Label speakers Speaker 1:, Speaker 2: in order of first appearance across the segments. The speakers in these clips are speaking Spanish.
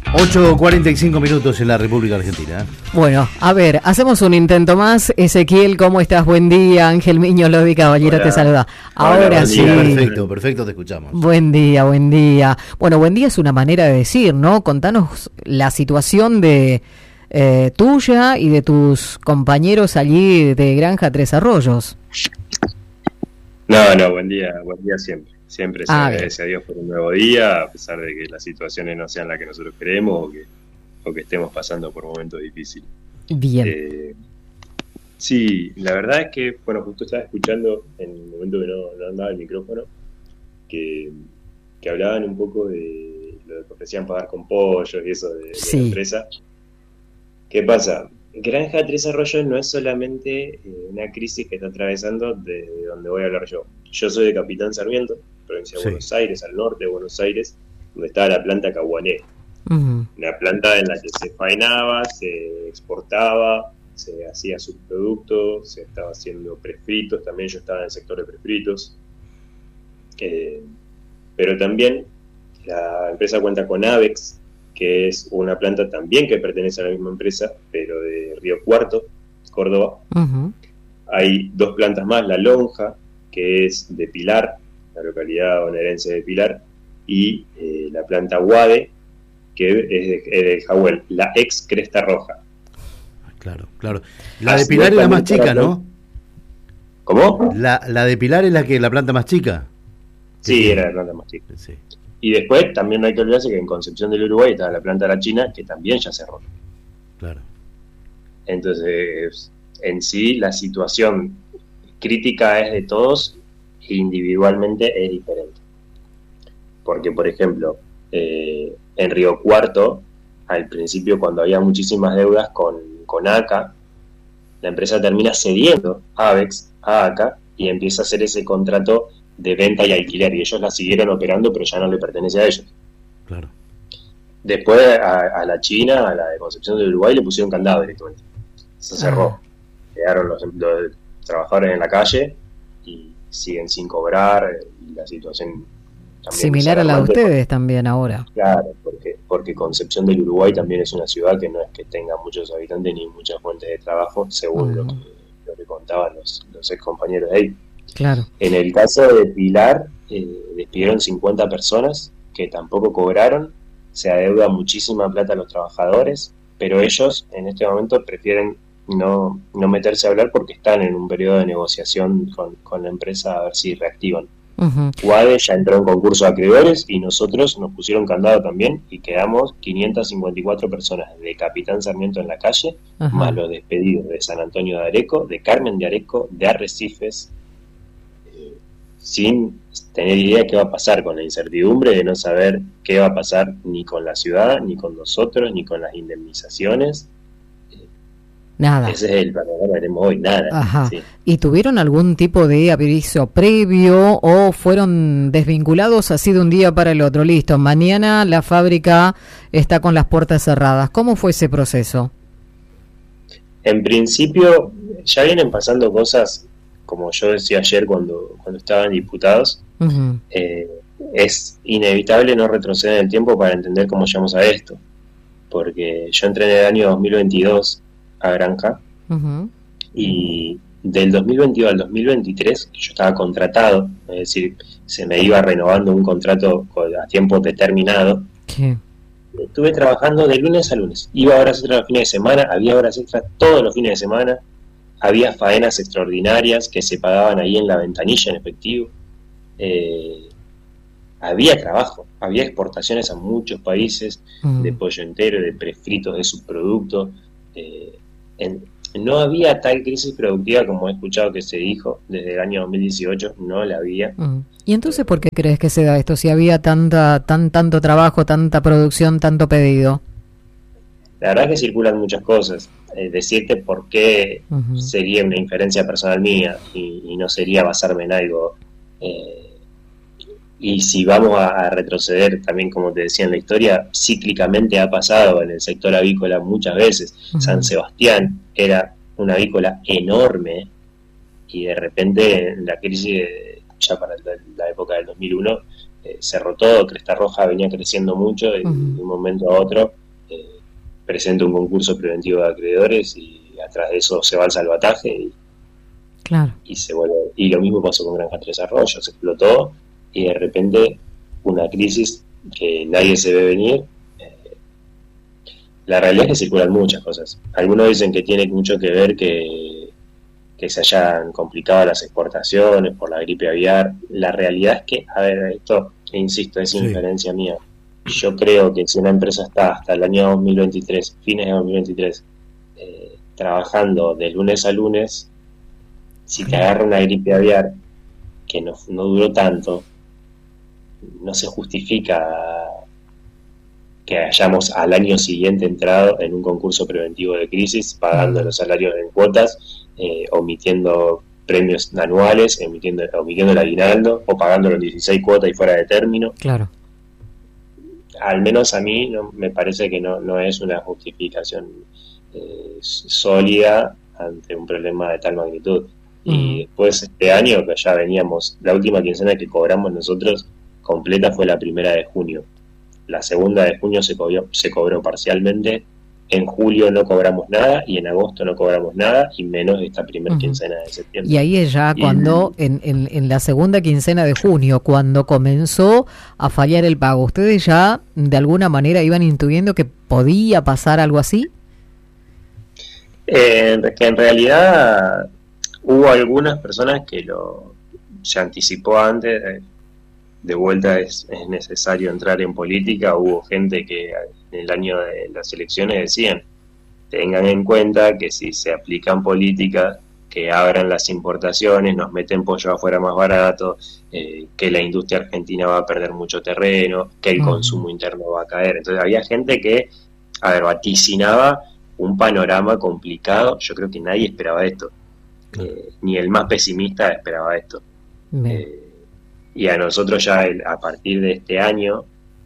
Speaker 1: 8:45 minutos en la República Argentina.
Speaker 2: Bueno, a ver, hacemos un intento más. Ezequiel, ¿cómo estás? Buen día. Ángel Miño, Lodi Caballero. Hola. Te saluda. Ahora
Speaker 1: Hola,
Speaker 2: sí.
Speaker 1: Perfecto, te escuchamos.
Speaker 2: Buen día. Bueno, buen día es una manera de decir, ¿no? Contanos la situación de tuya y de tus compañeros allí de Granja Tres Arroyos.
Speaker 3: No, buen día siempre se agradece a Dios por un nuevo día, a pesar de que las situaciones no sean las que nosotros queremos o que estemos pasando por momentos difíciles.
Speaker 2: Bien.
Speaker 3: Sí, la verdad es que, bueno, justo estaba escuchando en el momento que no andaba el micrófono, que hablaban un poco de lo que ofrecían pagar con pollos y eso de la empresa. ¿Qué pasa? Granja Tres Arroyos no es solamente una crisis que está atravesando de donde voy a hablar yo. Yo soy de Capitán Sarmiento, provincia de Buenos Aires, al norte de Buenos Aires, donde estaba la planta Caguané. Una planta en la que se faenaba, se exportaba, se hacía subproductos, se estaba haciendo prefritos, también yo estaba en el sector de prefritos. Pero también la empresa cuenta con Avex, que es una planta también que pertenece a la misma empresa, pero de Río Cuarto, Córdoba. Hay dos plantas más, La Lonja, que es de Pilar, la localidad bonaerense de Pilar, y la planta Guade, que es de Jahuel, la ex Cresta Roja.
Speaker 1: Claro. La de Pilar es la más chica, ¿no?
Speaker 3: ¿Cómo?
Speaker 1: La de Pilar es la planta más chica.
Speaker 3: Sí, era la planta más chica. Sí. Y después también no hay que olvidarse que en Concepción del Uruguay está la planta de la China, que también ya cerró.
Speaker 1: Claro.
Speaker 3: Entonces, en sí, la situación crítica es de todos e individualmente es diferente. Porque, por ejemplo, en Río Cuarto, al principio, cuando había muchísimas deudas con ACA, la empresa termina cediendo Avex a ACA y empieza a hacer ese contrato de venta y alquiler, y ellos la siguieron operando, pero ya no le pertenece a ellos.
Speaker 1: Claro.
Speaker 3: Después a la China, a la de Concepción del Uruguay, le pusieron candado directamente. Se cerró. Quedaron los trabajadores en la calle y siguen sin cobrar, y la situación también
Speaker 2: similar a la de ustedes también ahora.
Speaker 3: Claro, porque Concepción del Uruguay también es una ciudad que no es que tenga muchos habitantes ni muchas fuentes de trabajo, según lo que contaban los ex compañeros de ahí.
Speaker 2: Claro.
Speaker 3: En el caso de Pilar, despidieron 50 personas que tampoco cobraron, se adeuda muchísima plata a los trabajadores, pero ellos en este momento prefieren no meterse a hablar porque están en un periodo de negociación con la empresa a ver si reactivan. UADE ya entró en concurso de acreedores y nosotros nos pusieron candado también y quedamos 554 personas de Capitán Sarmiento en la calle, más los despedidos de San Antonio de Areco, de Carmen de Areco, de Arrecifes, sin tener idea qué va a pasar, con la incertidumbre de no saber qué va a pasar ni con la ciudad, ni con nosotros, ni con las indemnizaciones.
Speaker 2: Nada.
Speaker 3: Ese es el panorama que tenemos hoy, nada.
Speaker 2: Sí. ¿Y tuvieron algún tipo de aviso previo o fueron desvinculados así de un día para el otro? Listo, mañana la fábrica está con las puertas cerradas. ¿Cómo fue ese proceso?
Speaker 3: En principio ya vienen pasando cosas, como yo decía ayer cuando estaban diputados. Es inevitable no retroceder en el tiempo para entender cómo llegamos a esto, porque yo entré en el año 2022 a Granja, y del 2022 al 2023 yo estaba contratado, es decir, se me iba renovando un contrato a tiempo determinado. Estuve trabajando de lunes a lunes, iba a horas extras los fines de semana, había horas extras todos los fines de semana, había faenas extraordinarias que se pagaban ahí en la ventanilla en efectivo. Había trabajo, había exportaciones a muchos países de pollo entero, de prefritos, de subproductos. No había tal crisis productiva como he escuchado que se dijo desde el año 2018, no la había.
Speaker 2: ¿Y entonces por qué crees que se da esto? Si había tanto trabajo, tanta producción, tanto pedido.
Speaker 3: La verdad es que circulan muchas cosas. Decirte por qué sería una inferencia personal mía y no sería basarme en algo. Y si vamos a retroceder, también como te decía en la historia, cíclicamente ha pasado en el sector avícola muchas veces. San Sebastián era una avícola enorme y de repente la crisis, ya para la época del 2001, cerró todo. Cresta Roja venía creciendo mucho y de un momento a otro presenta un concurso preventivo de acreedores y atrás de eso se va al salvataje
Speaker 2: claro.
Speaker 3: Y se vuelve. Y lo mismo pasó con Granja Tres Arroyos, se explotó y de repente una crisis que nadie se ve venir. La realidad es que circulan muchas cosas. Algunos dicen que tiene mucho que ver que se hayan complicado las exportaciones por la gripe aviar. La realidad es que, a ver, esto, insisto, es inferencia mía. Yo creo que si una empresa está hasta el año 2023, fines de 2023, trabajando de lunes a lunes, si te agarra una gripe aviar que no duró tanto, no se justifica que hayamos al año siguiente entrado en un concurso preventivo de crisis, pagando los salarios en cuotas, omitiendo premios anuales, omitiendo el aguinaldo, o pagándolo en 16 cuotas y fuera de término.
Speaker 2: Claro.
Speaker 3: Al menos a mí me parece que no es una justificación sólida ante un problema de tal magnitud. Y después este año, que ya veníamos, la última quincena que cobramos nosotros completa fue la 1 de junio. La 2 de junio se cobró parcialmente. En julio no cobramos nada y en agosto no cobramos nada, y menos esta primera quincena de septiembre.
Speaker 2: Y ahí es ya cuando, en la segunda quincena de junio, cuando comenzó a fallar el pago, ¿ustedes ya de alguna manera iban intuyendo que podía pasar algo así?
Speaker 3: Que en realidad hubo algunas personas que se anticipó antes. De vuelta es necesario entrar en política. Hubo gente que en el año de las elecciones decían: tengan en cuenta que si se aplican políticas que abran las importaciones, nos meten pollo afuera más barato, que la industria argentina va a perder mucho terreno, que el consumo interno va a caer. Entonces había gente que, vaticinaba un panorama complicado. Yo creo que nadie esperaba esto, ni el más pesimista esperaba esto. Y a nosotros ya a partir de este año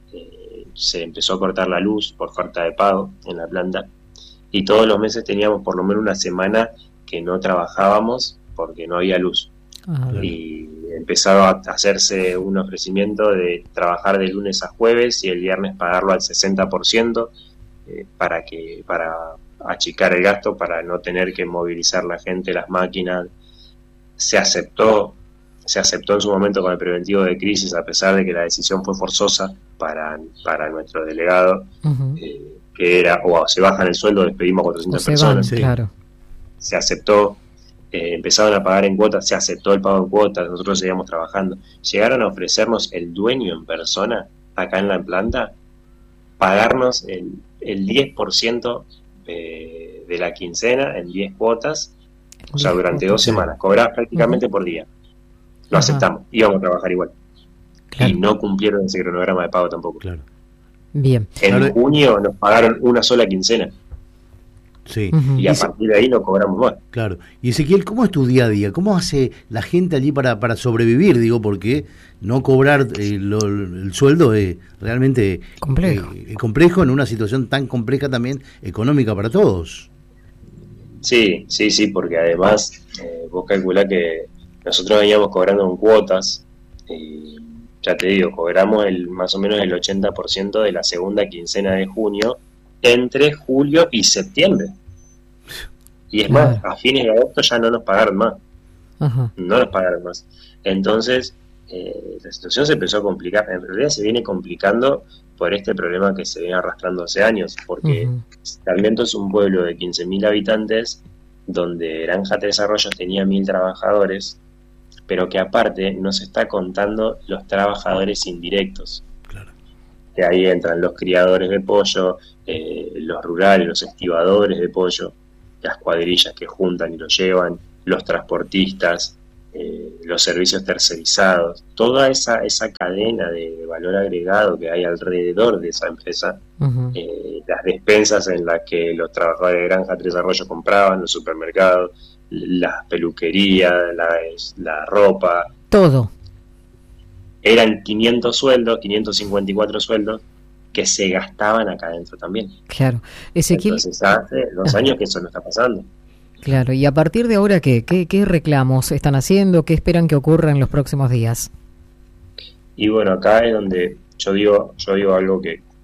Speaker 3: se empezó a cortar la luz por falta de pago en la planta, y todos los meses teníamos por lo menos una semana que no trabajábamos porque no había luz. Y empezaba a hacerse un ofrecimiento de trabajar de lunes a jueves y el viernes pagarlo al 60%, para achicar el gasto, para no tener que movilizar la gente, las máquinas. Se aceptó en su momento con el preventivo de crisis, a pesar de que la decisión fue forzosa para nuestro delegado, que era: o se bajan el sueldo, despedimos a 400 personas.
Speaker 2: Claro.
Speaker 3: Se aceptó, empezaron a pagar en cuotas, se aceptó el pago en cuotas, nosotros seguíamos trabajando. Llegaron a ofrecernos el dueño en persona, acá en la planta, pagarnos el 10% de la quincena en 10 cuotas, o sea, durante 2 semanas, cobrar prácticamente por día. Lo aceptamos, íbamos a trabajar igual. Claro. Y no cumplieron ese cronograma de pago tampoco.
Speaker 1: Claro.
Speaker 2: Bien.
Speaker 3: En junio nos pagaron una sola quincena.
Speaker 1: Sí.
Speaker 3: Y a partir de ahí no cobramos más.
Speaker 1: Claro. Y Ezequiel, ¿cómo es tu día a día? ¿Cómo hace la gente allí para sobrevivir? Digo, porque no cobrar el sueldo es realmente complejo en una situación tan compleja también económica para todos.
Speaker 3: Sí, porque además vos calculás que nosotros veníamos cobrando en cuotas, y ya te digo, cobramos más o menos el 80% de la segunda quincena de junio entre julio y septiembre. Y es más, a fines de agosto ya no nos pagaron más. No nos pagaron más. Entonces, la situación se empezó a complicar. En realidad se viene complicando por este problema que se viene arrastrando hace años, porque Sarmiento es un pueblo de 15.000 habitantes, donde Granja Tres Arroyos tenía 1.000 trabajadores, pero que aparte no se está contando los trabajadores indirectos.
Speaker 1: Claro.
Speaker 3: Que ahí entran los criadores de pollo, los rurales, los estibadores de pollo, las cuadrillas que juntan y lo llevan, los transportistas, los servicios tercerizados, toda esa cadena de valor agregado que hay alrededor de esa empresa, las despensas en las que los trabajadores de Granja Tres Arroyos compraban, los supermercados, las peluquerías, la ropa,
Speaker 2: todo.
Speaker 3: Eran 554 sueldos que se gastaban acá adentro también.
Speaker 2: Claro. Ezequiel,
Speaker 3: entonces hace 2 años que eso no está pasando.
Speaker 2: Claro, y a partir de ahora, ¿qué reclamos están haciendo? ¿Qué esperan que ocurra en los próximos días?
Speaker 3: Y bueno, acá es donde yo digo algo que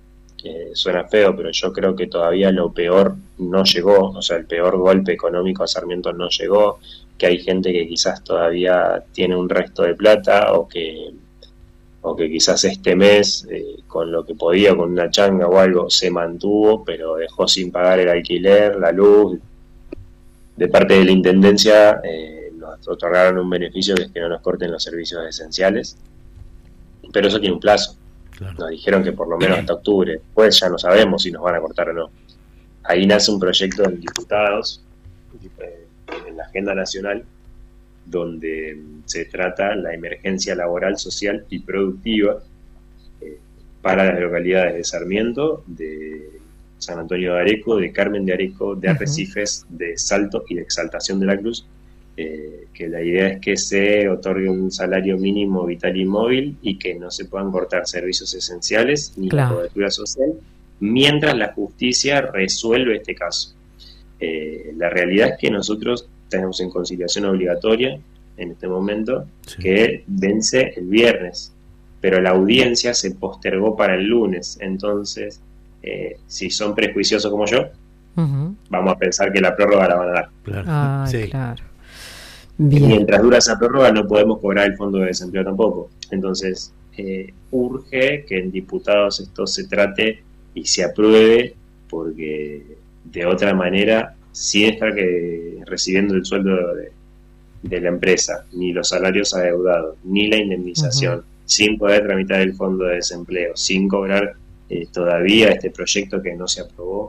Speaker 3: suena feo, pero yo creo que todavía lo peor no llegó, o sea, el peor golpe económico a Sarmiento no llegó, que hay gente que quizás todavía tiene un resto de plata o que quizás este mes con lo que podía, con una changa o algo, se mantuvo, pero dejó sin pagar el alquiler, la luz. De parte de la Intendencia nos otorgaron un beneficio que es que no nos corten los servicios esenciales, pero eso tiene un plazo. Claro. Nos dijeron que por lo menos hasta octubre, pues ya no sabemos si nos van a cortar o no. Ahí nace un proyecto de diputados en la agenda nacional donde se trata la emergencia laboral, social y productiva para las localidades de Sarmiento, de San Antonio de Areco, de Carmen de Areco, de Arrecifes, de Salto y de Exaltación de la Cruz, que la idea es que se otorgue un salario mínimo vital y móvil y que no se puedan cortar servicios esenciales ni la cobertura social mientras la justicia resuelve este caso. La realidad es que nosotros tenemos en conciliación obligatoria en este momento, que vence el viernes, pero la audiencia se postergó para el lunes. Entonces, si son prejuiciosos como yo, vamos a pensar que la prórroga la van a dar.
Speaker 2: Claro. Claro.
Speaker 3: Bien. Mientras dura esa prórroga no podemos cobrar el fondo de desempleo tampoco. Entonces, urge que en diputados esto se trate y se apruebe, porque de otra manera, sin estar recibiendo el sueldo de la empresa, ni los salarios adeudados, ni la indemnización, sin poder tramitar el fondo de desempleo, sin cobrar todavía este proyecto que no se aprobó,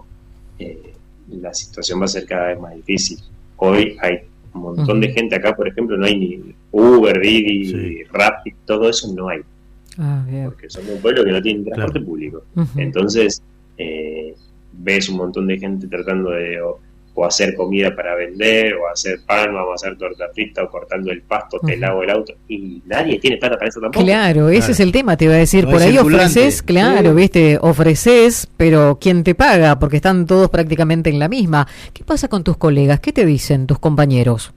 Speaker 3: la situación va a ser cada vez más difícil. Hoy hay un montón de gente acá, por ejemplo, no hay ni Uber, Didi, Rappi, todo eso no hay. Porque somos un pueblo que no tiene transporte público. Entonces, ves un montón de gente tratando de o hacer comida para vender, o hacer pan, vamos a hacer torta frita, o cortando el pasto, te lavo el auto, y nadie tiene plata para eso tampoco.
Speaker 2: Claro, ese es el tema, te iba a decir, no por ahí ofreces, viste, ofreces, pero ¿quién te paga? Porque están todos prácticamente en la misma. ¿Qué pasa con tus colegas? ¿Qué te dicen tus compañeros?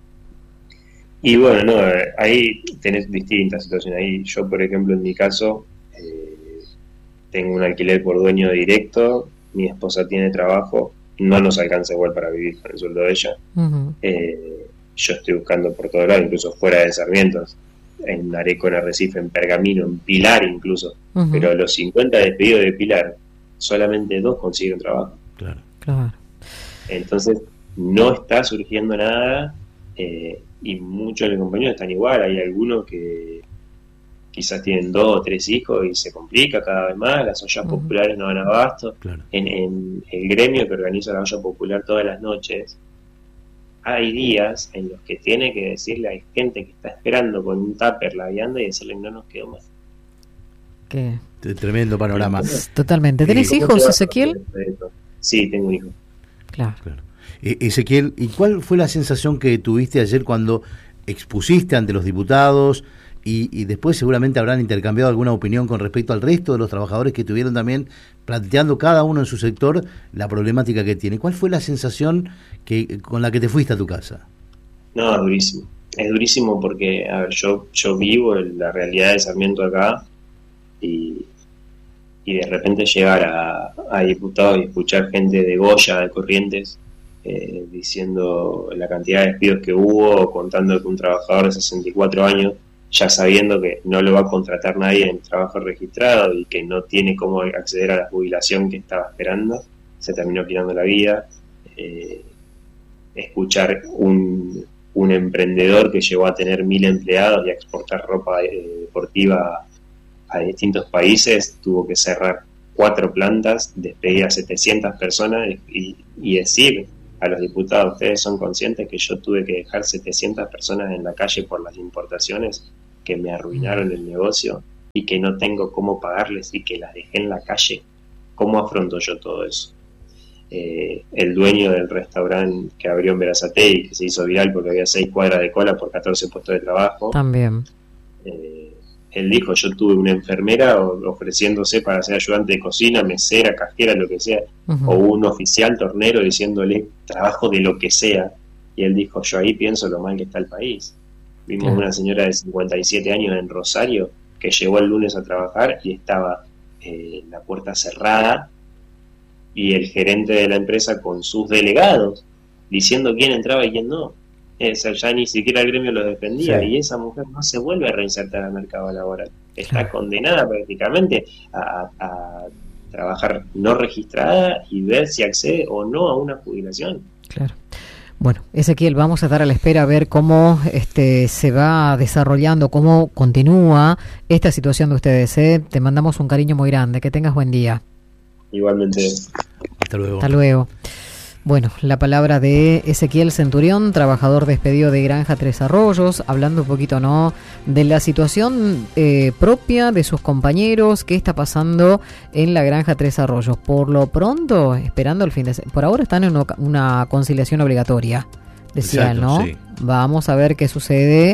Speaker 3: Y bueno, ahí tenés distintas situaciones. Ahí yo, por ejemplo, en mi caso, tengo un alquiler por dueño directo, mi esposa tiene trabajo, no nos alcanza igual para vivir con el sueldo de ella. Yo estoy buscando por todos lados, incluso fuera de Sarmiento, en Areco, en Arrecife, en Pergamino, en Pilar incluso, pero los 50 despedidos de Pilar, solamente 2 consiguieron trabajo.
Speaker 2: Claro.
Speaker 3: Entonces no está surgiendo nada, y muchos de mis compañeros están igual. Hay algunos que quizás tienen 2 o 3 hijos y se complica cada vez más, las ollas populares no dan abasto. En el gremio que organiza la olla popular todas las noches, hay días en los que tiene que decirle a gente que está esperando con un tupper la vianda y decirle no nos quedó más.
Speaker 2: ¿Qué?
Speaker 1: Tremendo panorama.
Speaker 2: Totalmente. ¿Tenés hijos, Ezequiel?
Speaker 3: Sí, tengo un hijo.
Speaker 2: Claro.
Speaker 1: Ezequiel, ¿y cuál fue la sensación que tuviste ayer cuando expusiste ante los diputados? Y después seguramente habrán intercambiado alguna opinión con respecto al resto de los trabajadores que estuvieron también planteando cada uno en su sector la problemática que tiene. ¿Cuál fue la sensación con la que te fuiste a tu casa?
Speaker 3: No, es durísimo porque, a ver, yo vivo la realidad de Sarmiento acá y de repente llegar a diputados y escuchar gente de Goya, de Corrientes, diciendo la cantidad de despidos que hubo, contando que un trabajador de 64 años, ya sabiendo que no lo va a contratar nadie en trabajo registrado y que no tiene cómo acceder a la jubilación que estaba esperando, se terminó quitando la vida. Escuchar un emprendedor que llegó a tener 1.000 empleados y a exportar ropa deportiva a distintos países, tuvo que cerrar 4 plantas, despedir a 700 personas y decir a los diputados, ustedes son conscientes que yo tuve que dejar 700 personas en la calle por las importaciones que me arruinaron el negocio y que no tengo cómo pagarles y que las dejé en la calle. ¿Cómo afronto yo todo eso? El dueño del restaurante que abrió en Berazategui, que se hizo viral porque había 6 cuadras de cola por 14 puestos de trabajo,
Speaker 2: también
Speaker 3: él dijo, yo tuve una enfermera ofreciéndose para ser ayudante de cocina, mesera, cajera, lo que sea, o un oficial tornero diciéndole trabajo de lo que sea, y él dijo, yo ahí pienso lo mal que está el país. Vimos una señora de 57 años en Rosario que llegó el lunes a trabajar y estaba la puerta cerrada y el gerente de la empresa con sus delegados diciendo quién entraba y quién no. Ya ni siquiera el gremio lo defendía, sí. Y esa mujer no se vuelve a reinsertar al mercado laboral. Está condenada prácticamente a trabajar no registrada y ver si accede o no a una jubilación.
Speaker 2: Claro. Bueno, Ezequiel, vamos a estar a la espera a ver cómo se va desarrollando, cómo continúa esta situación de ustedes. Te mandamos un cariño muy grande. Que tengas buen día.
Speaker 3: Igualmente.
Speaker 1: Hasta luego.
Speaker 2: Hasta luego. Bueno, la palabra de Ezequiel Centurión, trabajador despedido de Granja Tres Arroyos, hablando un poquito, ¿no?, de la situación propia de sus compañeros, qué está pasando en la Granja Tres Arroyos. Por lo pronto, esperando el fin de semana. Por ahora están en una conciliación obligatoria, decía él, ¿no? Sí. Vamos a ver qué sucede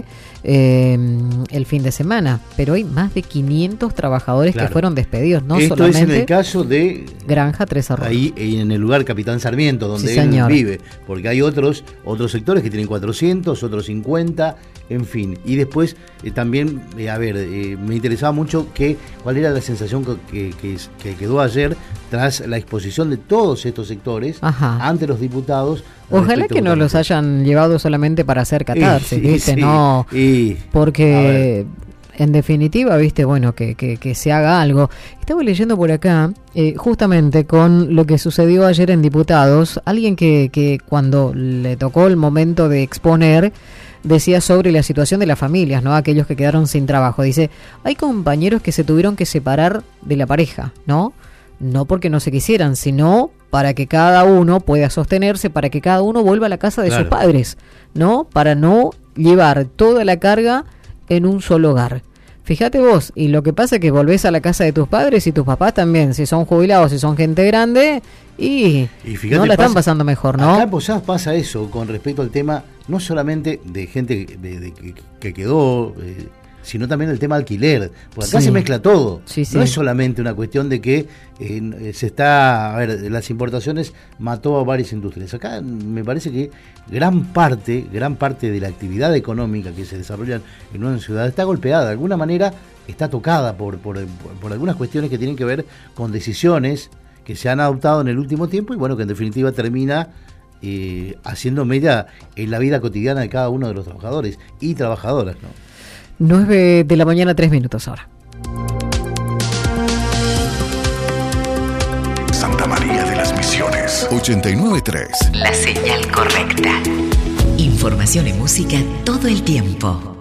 Speaker 2: el fin de semana. Pero hay más de 500 trabajadores que fueron despedidos, no
Speaker 1: Esto
Speaker 2: solamente.
Speaker 1: Es en el caso de
Speaker 2: Granja Tres Arroyos.
Speaker 1: Ahí en el lugar Capitán Sarmiento, donde él vive. Porque hay otros sectores que tienen 400, otros 50, en fin. Y después también, me interesaba mucho cuál era la sensación que quedó ayer tras la exposición de todos estos sectores ante los diputados.
Speaker 2: Ojalá que no los hayan llevado solamente para hacer catarse, ¿viste? Sí, no, porque en definitiva, ¿viste? Bueno, que se haga algo. Estaba leyendo por acá, justamente con lo que sucedió ayer en Diputados, alguien que cuando le tocó el momento de exponer, decía sobre la situación de las familias, ¿no? Aquellos que quedaron sin trabajo. Dice, hay compañeros que se tuvieron que separar de la pareja, ¿no? No porque no se quisieran, sino para que cada uno pueda sostenerse, para que cada uno vuelva a la casa de sus padres, ¿no? Para no llevar toda la carga en un solo hogar. Fíjate vos, y lo que pasa es que volvés a la casa de tus padres y tus papás también, si son jubilados, si son gente grande, y fíjate, no la están pasando mejor, ¿no?
Speaker 1: Acá pues pasa eso con respecto al tema, no solamente de gente que quedó, sino también el tema alquiler, porque acá se mezcla todo. No es solamente una cuestión de que las importaciones mató a varias industrias. Acá me parece que gran parte de la actividad económica que se desarrolla en una ciudad está golpeada, de alguna manera está tocada por algunas cuestiones que tienen que ver con decisiones que se han adoptado en el último tiempo y bueno, que en definitiva termina haciendo mella en la vida cotidiana de cada uno de los trabajadores y trabajadoras, ¿no?
Speaker 2: 9 de la mañana, 3 minutos ahora.
Speaker 4: Santa María de las Misiones, 89.3.
Speaker 5: La señal correcta. Información y música todo el tiempo.